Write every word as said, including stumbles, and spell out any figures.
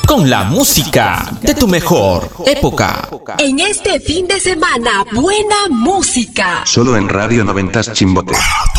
con la música de tu mejor época. En este fin de semana, buena música. Solo en Radio Noventas Chimbote.